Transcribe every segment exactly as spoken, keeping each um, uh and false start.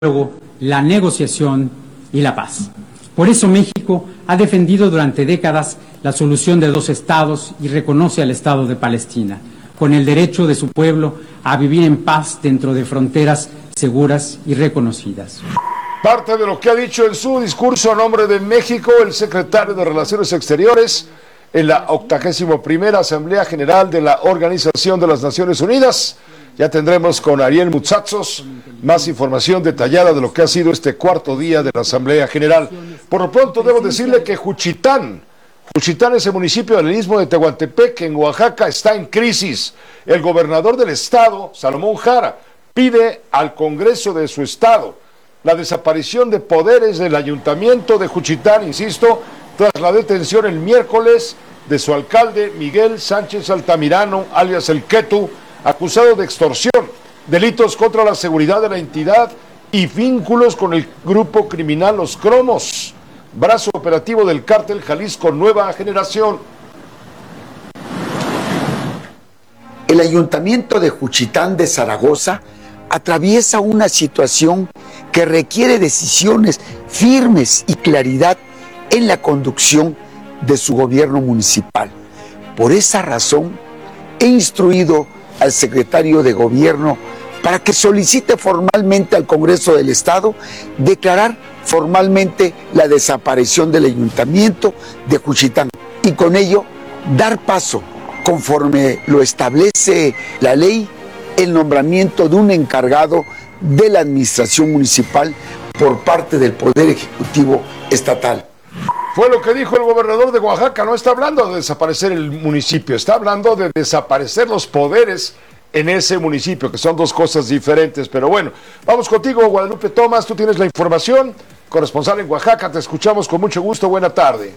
la negociación y la paz. Por eso México ha defendido durante décadas la solución de dos estados y reconoce al Estado de Palestina, con el derecho de su pueblo a vivir en paz dentro de fronteras seguras y reconocidas. Parte de lo que ha dicho en su discurso a nombre de México el secretario de Relaciones Exteriores en la octagésima primera Asamblea General de la Organización de las Naciones Unidas. Ya tendremos con Ariel Mutsatsos más información detallada de lo que ha sido este cuarto día de la Asamblea General. Por lo pronto debo decirle que Juchitán, Juchitán es el municipio del istmo de Tehuantepec, en Oaxaca, está en crisis. El gobernador del estado, Salomón Jara, pide al Congreso de su estado la desaparición de poderes del ayuntamiento de Juchitán, insisto, tras la detención el miércoles de su alcalde Miguel Sánchez Altamirano, alias El Quetu, acusado de extorsión, delitos contra la seguridad de la entidad y vínculos con el grupo criminal Los Cromos, brazo operativo del cártel Jalisco Nueva Generación. El ayuntamiento de Juchitán de Zaragoza atraviesa una situación que requiere decisiones firmes y claridad en la conducción de su gobierno municipal. Por esa razón, he instruido al secretario de Gobierno para que solicite formalmente al Congreso del Estado declarar formalmente la desaparición del ayuntamiento de Juchitán y con ello dar paso, conforme lo establece la ley, el nombramiento de un encargado de la administración municipal por parte del Poder Ejecutivo Estatal. Fue lo que dijo el gobernador de Oaxaca. No está hablando de desaparecer el municipio, está hablando de desaparecer los poderes en ese municipio, que son dos cosas diferentes. Pero bueno, vamos contigo, Guadalupe Tomás, tú tienes la información, corresponsal en Oaxaca, te escuchamos con mucho gusto, buena tarde.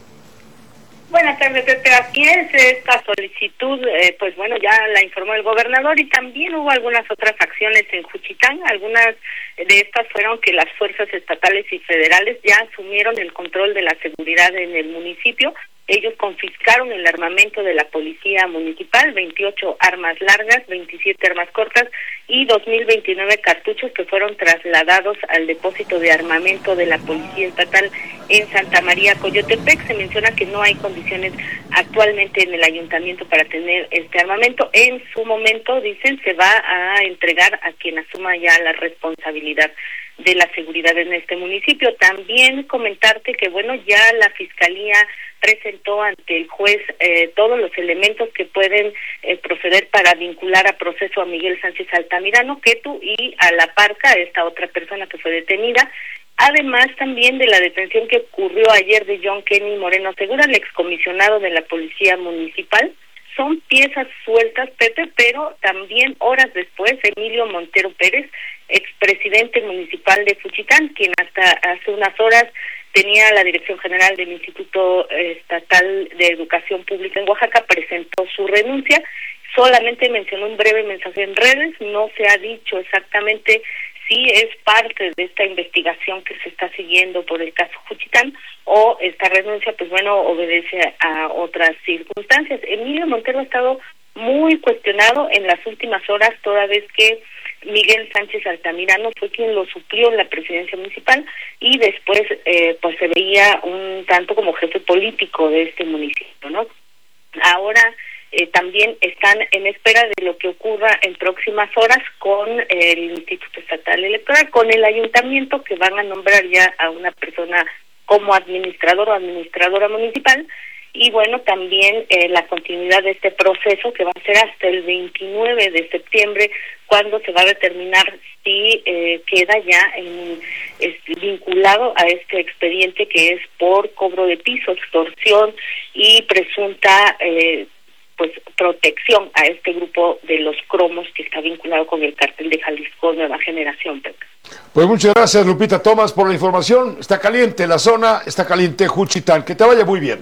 Buenas tardes, Pepe. Así es, esta solicitud, eh, pues bueno, ya la informó el gobernador y también hubo algunas otras acciones en Juchitán. Algunas de estas fueron que las fuerzas estatales y federales ya asumieron el control de la seguridad en el municipio. Ellos confiscaron el armamento de la policía municipal, veintiocho armas largas, veintisiete armas cortas y dos mil veintinueve cartuchos que fueron trasladados al depósito de armamento de la policía estatal en Santa María Coyotepec. Se menciona que no hay condiciones actualmente en el ayuntamiento para tener este armamento. En su momento, dicen, se va a entregar a quien asuma ya la responsabilidad de la seguridad en este municipio. También comentarte que, bueno, ya la Fiscalía presentó ante el juez eh, todos los elementos que pueden eh, proceder para vincular a proceso a Miguel Sánchez Altamirano, Quetu, y a La Parca, esta otra persona que fue detenida. Además también de la detención que ocurrió ayer de John Kenny Moreno Segura, el excomisionado de la Policía Municipal. Son piezas sueltas, Pepe, pero también horas después, Emilio Montero Pérez, expresidente municipal de Juchitán, quien hasta hace unas horas tenía la dirección general del Instituto Estatal de Educación Pública en Oaxaca, presentó su renuncia. Solamente mencionó un breve mensaje en redes, no se ha dicho exactamente si es parte de esta investigación que se está siguiendo por el caso Juchitán o esta renuncia, pues bueno, obedece a otras circunstancias. Emilio Montero ha estado muy cuestionado en las últimas horas, toda vez que Miguel Sánchez Altamirano fue quien lo suplió en la presidencia municipal y después eh, pues se veía un tanto como jefe político de este municipio, ¿no? Ahora eh, también están en espera de lo que ocurra en próximas horas con el Instituto Estatal Electoral, con el ayuntamiento, que van a nombrar ya a una persona como administrador o administradora municipal. Y bueno, también eh, la continuidad de este proceso, que va a ser hasta el veintinueve de septiembre, cuando se va a determinar si eh, queda ya en, es, vinculado a este expediente que es por cobro de piso, extorsión y presunta eh, pues protección a este grupo de los cromos que está vinculado con el cártel de Jalisco Nueva Generación, Pepe. Pues muchas gracias, Lupita Tomás, por la información. Está caliente la zona, está caliente Juchitán. Que te vaya muy bien.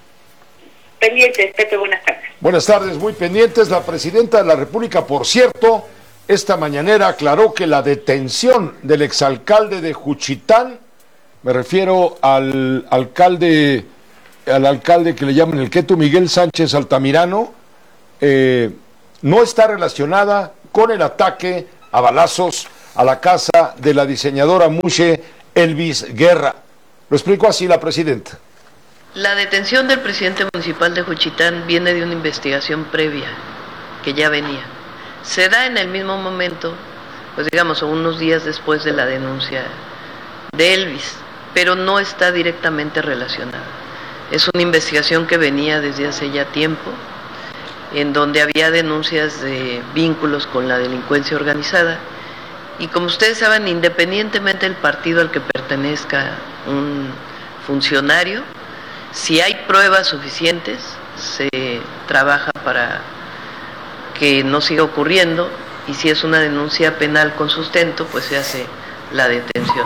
Pendientes, Pepe, buenas tardes. Buenas tardes, muy pendientes. La presidenta de la República, por cierto, esta mañanera aclaró que la detención del exalcalde de Juchitán, me refiero al alcalde, al alcalde que le llaman el Quetu, Miguel Sánchez Altamirano, eh, no está relacionada con el ataque a balazos a la casa de la diseñadora Mushe Elvis Guerra. Lo explicó así la presidenta. La detención del presidente municipal de Juchitán viene de una investigación previa que ya venía. Se da en el mismo momento, pues digamos, unos días después de la denuncia de Elvis, pero no está directamente relacionada. Es una investigación que venía desde hace ya tiempo, en donde había denuncias de vínculos con la delincuencia organizada, y como ustedes saben, independientemente del partido al que pertenezca un funcionario, si hay pruebas suficientes, se trabaja para que no siga ocurriendo, y si es una denuncia penal con sustento, pues se hace la detención.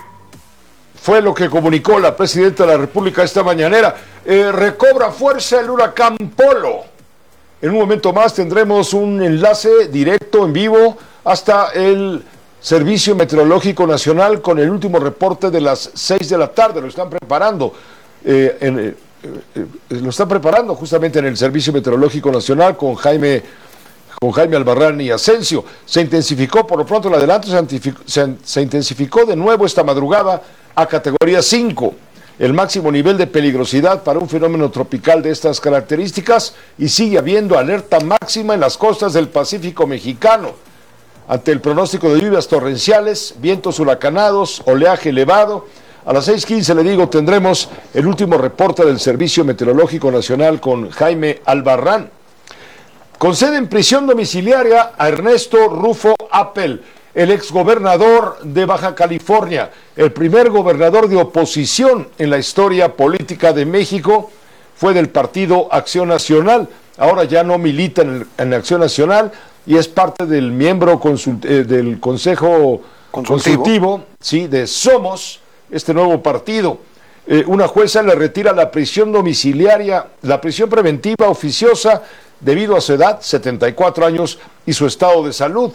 Fue lo que comunicó la presidenta de la República esta mañanera. Eh, recobra fuerza el huracán Polo. En un momento más tendremos un enlace directo en vivo hasta el Servicio Meteorológico Nacional con el último reporte de las seis de la tarde. Lo están preparando. Eh, en, eh, eh, lo están preparando justamente en el Servicio Meteorológico Nacional con Jaime con Jaime Albarrán y Asensio. Se intensificó, por lo pronto el adelanto se, se, se intensificó de nuevo esta madrugada a categoría cinco, el máximo nivel de peligrosidad para un fenómeno tropical de estas características, y sigue habiendo alerta máxima en las costas del Pacífico mexicano. Ante el pronóstico de lluvias torrenciales, vientos huracanados, oleaje elevado. A las seis quince, le digo, tendremos el último reporte del Servicio Meteorológico Nacional con Jaime Albarrán. Conceden prisión domiciliaria a Ernesto Rufo Appel, el exgobernador de Baja California, el primer gobernador de oposición en la historia política de México. Fue del partido Acción Nacional, ahora ya no milita en, el, en Acción Nacional y es parte del miembro consult, eh, del Consejo Consultivo, Consultivo sí, de Somos, este nuevo partido. Eh, una jueza le retira la prisión domiciliaria, la prisión preventiva oficiosa debido a su edad, setenta y cuatro años, y su estado de salud.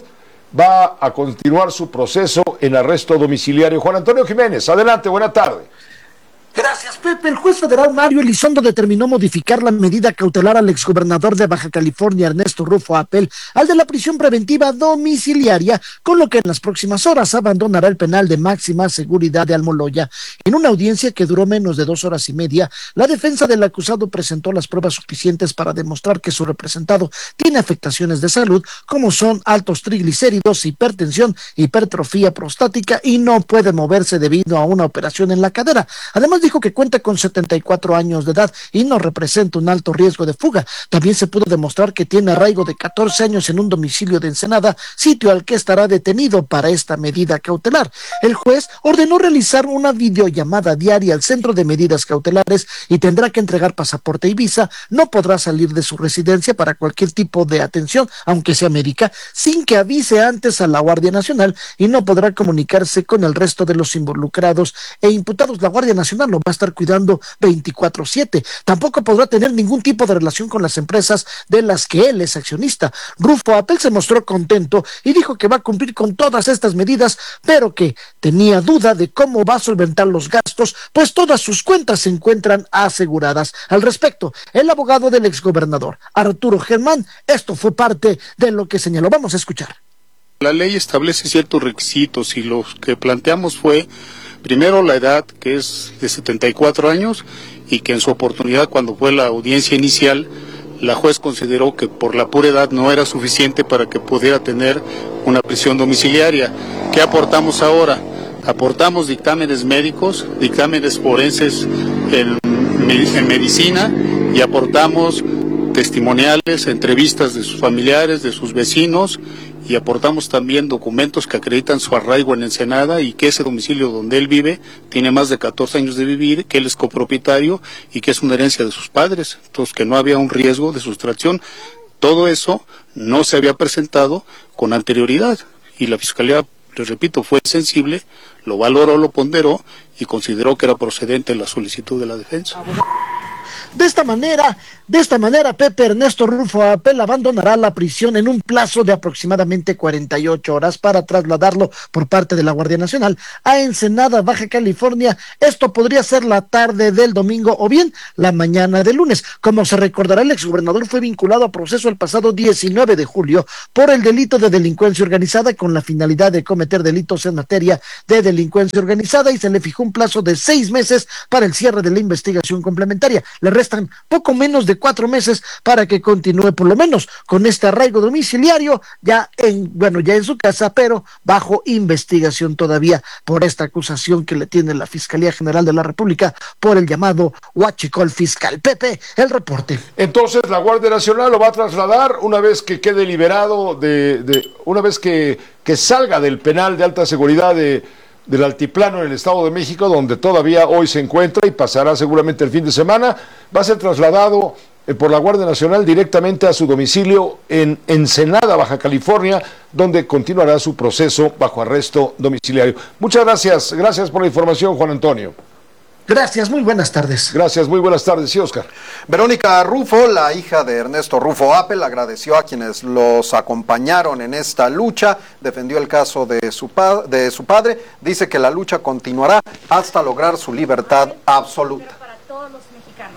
Va a continuar su proceso en arresto domiciliario. Juan Antonio Jiménez, adelante, buena tarde. Gracias, Pepe. El juez federal Mario Elizondo determinó modificar la medida cautelar al exgobernador de Baja California, Ernesto Rufo Appel, al de la prisión preventiva domiciliaria, con lo que en las próximas horas abandonará el penal de máxima seguridad de Almoloya. En una audiencia que duró menos de dos horas y media, la defensa del acusado presentó las pruebas suficientes para demostrar que su representado tiene afectaciones de salud, como son altos triglicéridos, hipertensión, hipertrofia prostática y no puede moverse debido a una operación en la cadera. Además, dijo que cuenta con setenta y cuatro años de edad y no representa un alto riesgo de fuga. También se pudo demostrar que tiene arraigo de catorce años en un domicilio de Ensenada, sitio al que estará detenido para esta medida cautelar. El juez ordenó realizar una videollamada diaria al Centro de Medidas Cautelares y tendrá que entregar pasaporte y visa. No podrá salir de su residencia para cualquier tipo de atención, aunque sea médica, sin que avise antes a la Guardia Nacional, y no podrá comunicarse con el resto de los involucrados e imputados. La Guardia Nacional lo va a estar cuidando veinticuatro siete. Tampoco podrá tener ningún tipo de relación con las empresas de las que él es accionista. Rufo Appel se mostró contento y dijo que va a cumplir con todas estas medidas, pero que tenía duda de cómo va a solventar los gastos, pues todas sus cuentas se encuentran aseguradas. Al respecto, el abogado del exgobernador, Arturo Germán, esto fue parte de lo que señaló. Vamos a escuchar. La ley establece ciertos requisitos y lo que planteamos fue, primero, la edad, que es de setenta y cuatro años, y que en su oportunidad, cuando fue la audiencia inicial, la juez consideró que por la pura edad no era suficiente para que pudiera tener una prisión domiciliaria. ¿Qué aportamos ahora? Aportamos dictámenes médicos, dictámenes forenses en, en medicina, y aportamos testimoniales, entrevistas de sus familiares, de sus vecinos, y aportamos también documentos que acreditan su arraigo en Ensenada y que ese domicilio donde él vive tiene más de catorce años de vivir, que él es copropietario y que es una herencia de sus padres, entonces que no había un riesgo de sustracción. Todo eso no se había presentado con anterioridad y la Fiscalía, les repito, fue sensible, lo valoró, lo ponderó y consideró que era procedente la solicitud de la defensa. De esta manera, de esta manera, Pepe Ernesto Rufo Apel abandonará la prisión en un plazo de aproximadamente cuarenta y ocho horas para trasladarlo por parte de la Guardia Nacional a Ensenada, Baja California. Esto podría ser la tarde del domingo o bien la mañana del lunes. Como se recordará, el exgobernador fue vinculado a proceso el pasado diecinueve de julio por el delito de delincuencia organizada con la finalidad de cometer delitos en materia de delincuencia organizada y se le fijó un plazo de seis meses para el cierre de la investigación complementaria. Le restan poco menos de cuatro meses para que continúe por lo menos con este arraigo domiciliario ya en, bueno, ya en su casa, pero bajo investigación todavía por esta acusación que le tiene la Fiscalía General de la República por el llamado huachicol fiscal. Pepe, el reporte. Entonces la Guardia Nacional lo va a trasladar una vez que quede liberado de, de una vez que, que salga del penal de alta seguridad de del Altiplano en el Estado de México, donde todavía hoy se encuentra y pasará seguramente el fin de semana. Va a ser trasladado eh, por la Guardia Nacional directamente a su domicilio en Ensenada, Baja California, donde continuará su proceso bajo arresto domiciliario. Muchas gracias, gracias por la información, Juan Antonio. Gracias, muy buenas tardes. Gracias, muy buenas tardes. Sí, Oscar. Verónica Rufo, la hija de Ernesto Rufo Apel, agradeció a quienes los acompañaron en esta lucha, defendió el caso de su, pa de su padre, dice que la lucha continuará hasta lograr su libertad absoluta. Para todos los mexicanos.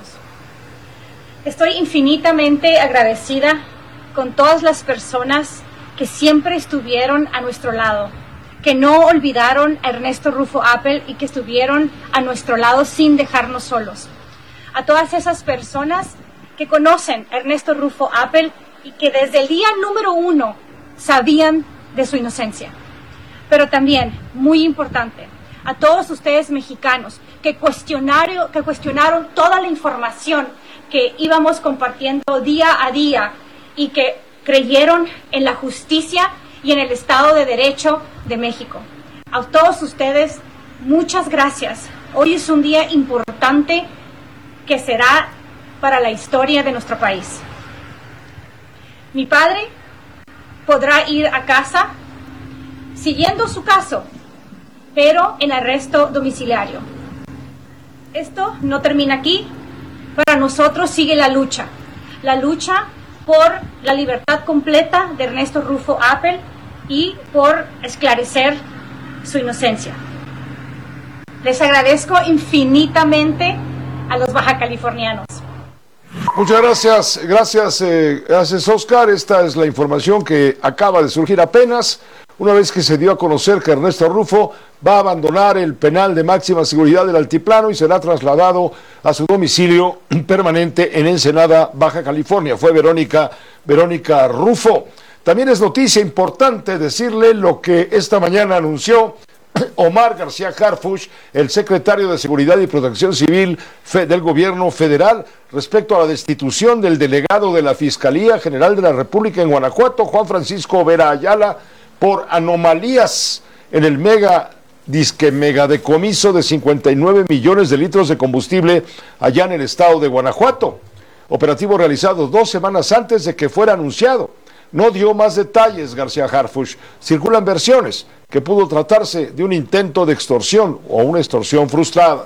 Estoy infinitamente agradecida con todas las personas que siempre estuvieron a nuestro lado, que no olvidaron a Ernesto Rufo Apel y que estuvieron a nuestro lado sin dejarnos solos. A todas esas personas que conocen a Ernesto Rufo Apel y que desde el día número uno sabían de su inocencia. Pero también, muy importante, a todos ustedes mexicanos que cuestionaron, que cuestionaron toda la información que íbamos compartiendo día a día y que creyeron en la justicia y en el Estado de Derecho de México. A todos ustedes, muchas gracias. Hoy es un día importante que será para la historia de nuestro país. Mi padre podrá ir a casa siguiendo su caso, pero en arresto domiciliario. Esto no termina aquí. Para nosotros sigue la lucha. La lucha por la libertad completa de Ernesto Rufo Apel y por esclarecer su inocencia. Les agradezco infinitamente a los bajacalifornianos. Muchas gracias, gracias, eh, gracias Oscar. Esta es la información que acaba de surgir apenas, una vez que se dio a conocer que Ernesto Rufo va a abandonar el penal de máxima seguridad del Altiplano y será trasladado a su domicilio permanente en Ensenada, Baja California. Fue Verónica, Verónica Rufo. También es noticia importante decirle lo que esta mañana anunció Omar García Harfuch, el secretario de Seguridad y Protección Civil del Gobierno Federal, respecto a la destitución del delegado de la Fiscalía General de la República en Guanajuato, Juan Francisco Vera Ayala, por anomalías en el mega disque megadecomiso de cincuenta y nueve millones de litros de combustible allá en el estado de Guanajuato. Operativo realizado dos semanas antes de que fuera anunciado. No dio más detalles García Harfuch. Circulan versiones que pudo tratarse de un intento de extorsión o una extorsión frustrada.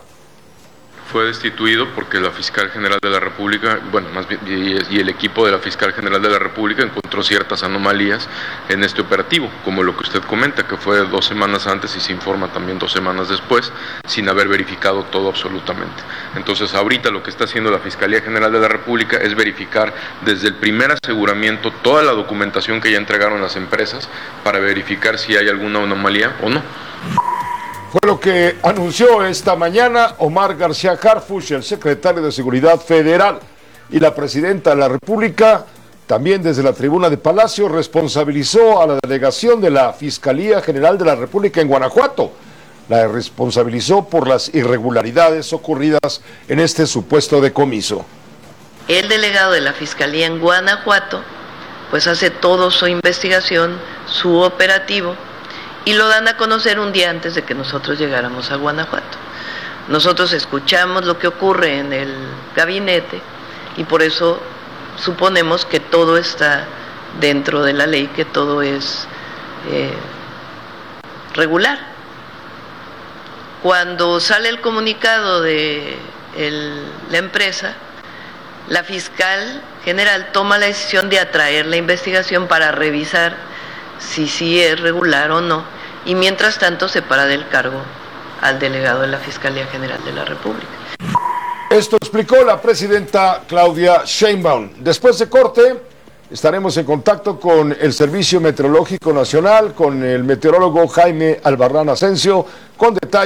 Fue destituido porque la Fiscal General de la República, bueno, más bien, y, y el equipo de la Fiscal General de la República encontró ciertas anomalías en este operativo, como lo que usted comenta, que fue dos semanas antes y se informa también dos semanas después, sin haber verificado todo absolutamente. Entonces, ahorita lo que está haciendo la Fiscalía General de la República es verificar desde el primer aseguramiento toda la documentación que ya entregaron las empresas para verificar si hay alguna anomalía o no. Fue lo que anunció esta mañana Omar García Harfuch, el secretario de Seguridad Federal, y la presidenta de la República, también desde la tribuna de Palacio, responsabilizó a la delegación de la Fiscalía General de la República en Guanajuato. La responsabilizó por las irregularidades ocurridas en este supuesto decomiso. El delegado de la Fiscalía en Guanajuato, pues hace toda su investigación, su operativo, y lo dan a conocer un día antes de que nosotros llegáramos a Guanajuato. Nosotros escuchamos lo que ocurre en el gabinete y por eso suponemos que todo está dentro de la ley, que todo es eh, regular. Cuando sale el comunicado de el, la empresa, La fiscal general toma la decisión de atraer la investigación para revisar si sí es regular o no, y mientras tanto separa del cargo al delegado de la Fiscalía General de la República. Esto explicó la presidenta Claudia Sheinbaum. Después de corte, estaremos en contacto con el Servicio Meteorológico Nacional, con el meteorólogo Jaime Albarrán Asensio, con detalles